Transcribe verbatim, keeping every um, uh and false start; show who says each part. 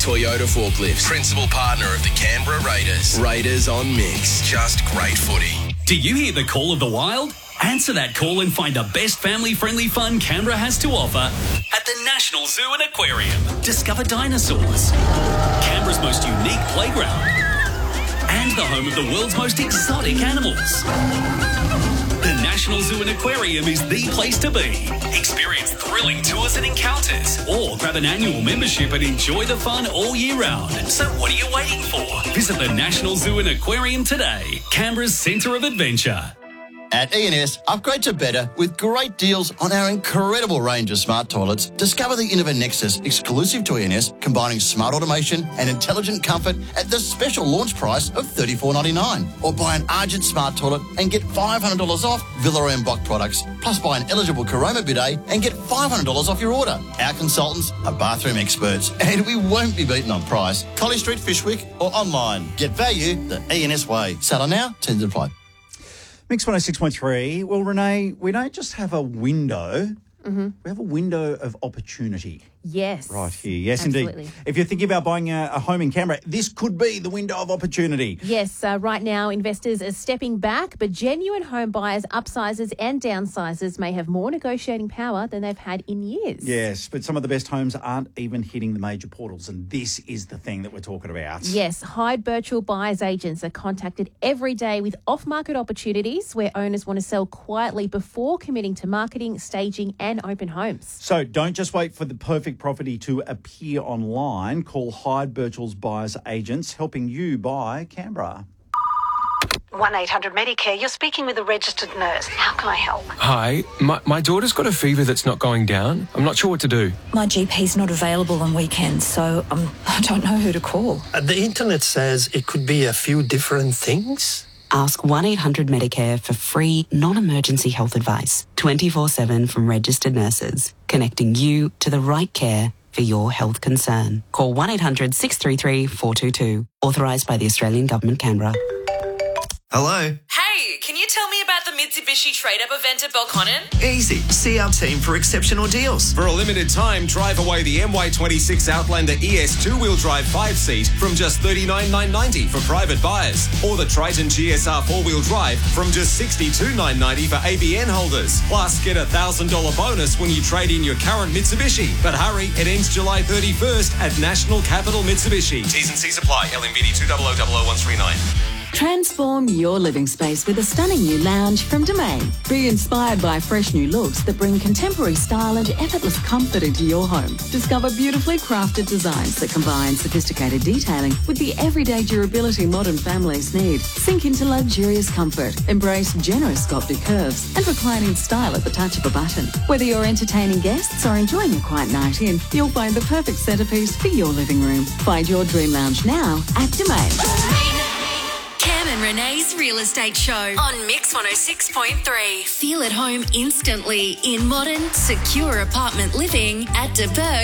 Speaker 1: Toyota Forklifts, principal partner of the Canberra Raiders. Raiders on Mix. Just great footy.
Speaker 2: Do you hear the call of the wild? Answer that call and find the best family-friendly fun Canberra has to offer at the National Zoo and Aquarium. Discover dinosaurs, Canberra's most unique playground, and the home of the world's most exotic animals. The National Zoo and Aquarium is the place to be. Experience thrilling tours and encounters, or grab an annual membership and enjoy the fun all year round. So what are you waiting for? Visit the National Zoo and Aquarium today, Canberra's centre of adventure.
Speaker 3: At E and S, upgrade to better with great deals on our incredible range of smart toilets. Discover the Innova Nexus, exclusive to E and S, combining smart automation and intelligent comfort at the special launch price of thirty-four ninety-nine. Or buy an Argent smart toilet and get five hundred dollars off Villa and Bock products. Plus buy an eligible Caroma bidet and get five hundred dollars off your order. Our consultants are bathroom experts and we won't be beaten on price. Collie Street, Fishwick or online. Get value the E and S way. Seller now, tender apply.
Speaker 4: Mix one oh six point three. Well, Renee, we don't just have a window. Mm-hmm. We have a window of opportunity.
Speaker 5: Yes.
Speaker 4: Right here. Yes,
Speaker 5: absolutely.
Speaker 4: Indeed. If you're thinking about buying a, a home in Canberra, this could be the window of opportunity.
Speaker 5: Yes. Uh, right now, investors are stepping back, but genuine home buyers, upsizers and downsizers may have more negotiating power than they've had in years.
Speaker 4: Yes, but some of the best homes aren't even hitting the major portals, and this is the thing that we're talking about.
Speaker 5: Yes. Hyde Birchall buyers agents are contacted every day with off-market opportunities where owners want to sell quietly before committing to marketing, staging and open homes.
Speaker 4: So don't just wait for the perfect property to appear online. Call Hyde Birchall's buyers agents, helping you buy Canberra.
Speaker 6: one eight hundred Medicare, you're speaking with a registered nurse. How can I help?
Speaker 7: Hi, my, my daughter's got a fever that's not going down. I'm not sure what to do.
Speaker 8: My G P's not available on weekends, so um, I don't know who to call.
Speaker 9: Uh, the internet says it could be a few different things.
Speaker 10: Ask one eight hundred Medicare for free, non-emergency health advice, twenty-four seven from registered nurses, connecting you to the right care for your health concern. Call one eight hundred six three three four two two. Authorised by the Australian Government, Canberra.
Speaker 11: Hello.
Speaker 12: Hey, can you tell me about the Mitsubishi trade-up event at Belconnen?
Speaker 11: Easy. See our team for exceptional deals.
Speaker 13: For a limited time, drive away the M Y twenty-six Outlander E S two-wheel drive five-seat from just thirty-nine thousand nine hundred ninety dollars for private buyers, or the Triton G S R four-wheel drive from just sixty-two thousand nine hundred ninety dollars for A B N holders. Plus, get a one thousand dollars bonus when you trade in your current Mitsubishi. But hurry, it ends July thirty-first at National Capital Mitsubishi. T's and C's apply. L M V D two zero zero zero zero one three nine.
Speaker 14: Transform your living space with a stunning new lounge from Domain. Be inspired by fresh new looks that bring contemporary style and effortless comfort into your home. Discover beautifully crafted designs that combine sophisticated detailing with the everyday durability modern families need. Sink into luxurious comfort, embrace generous sculpted curves and reclining style at the touch of a button. Whether you're entertaining guests or enjoying a quiet night in, you'll find the perfect centerpiece for your living room. Find your dream lounge now at Domain.
Speaker 15: Cam and Renee's Real Estate Show on Mix one oh six point three. Feel at home instantly in modern, secure apartment living at De Berg.